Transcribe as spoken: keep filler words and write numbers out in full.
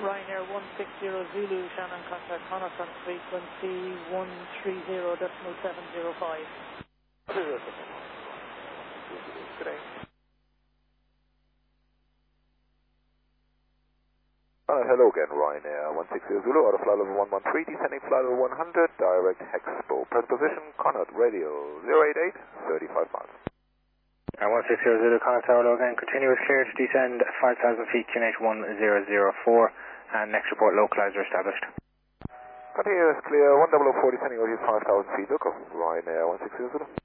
Ryanair one six zero Zulu, Shannon, contact Connacht on frequency one three zero decimal seven zero five. Good day. Uh, hello again, Ryanair one six zero Zulu, out of flight level one one three, descending flight level one hundred, direct Expo. Present position, Connacht, radio zero eight eight, thirty-five miles. Uh, one six zero Zulu, Connacht Tower, again, continuous clear to descend five thousand feet, Q N H one zero zero four, and next report localizer established. Continuous clear, one zero zero four, descending over five thousand feet, local, Ryanair one six zero Zulu.